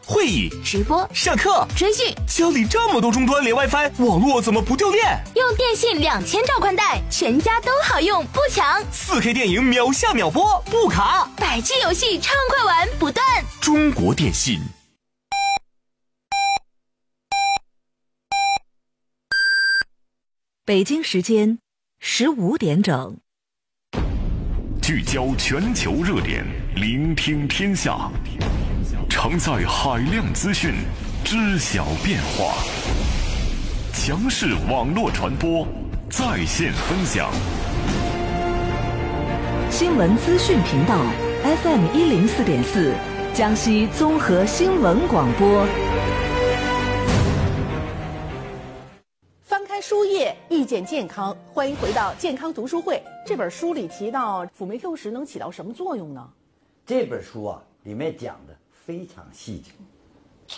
会议、 直播、 上课、 追剧， 家里这么多终端连 WiFi，网络怎么不掉链？ 用电信2000兆宽带，全家都好用，不抢。 4K 电影秒下秒播，不卡。 100G 游戏畅快玩不断。 中国电信。 北京时间15点整。 聚焦全球热点，聆听天下，承载海量资讯，知晓变化。强势网络传播，在线分享。 新闻资讯频道 FM 104.4，江西综合新闻广播。 翻开书页，遇见健康，欢迎回到健康读书会。这本书里提到辅酶 Q10能起到什么作用呢？ 这本书啊，里面讲的非常细致。